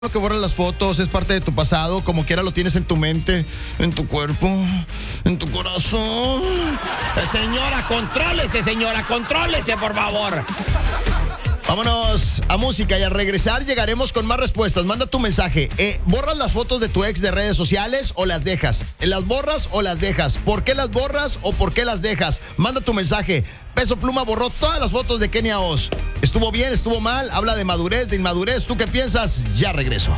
Lo que borras las fotos es parte de tu pasado, como quiera lo tienes en tu mente, en tu cuerpo, en tu corazón. Señora, contrólese, por favor. Vámonos a música y al regresar llegaremos con más respuestas. Manda tu mensaje. ¿Borras las fotos de tu ex de redes sociales o las dejas? ¿Las borras o las dejas? ¿Por qué las borras o por qué las dejas? Manda tu mensaje. Peso Pluma borró todas las fotos de Kenia Oz. ¿Estuvo bien? ¿Estuvo mal? Habla de madurez, de inmadurez. ¿Tú qué piensas? Ya regreso.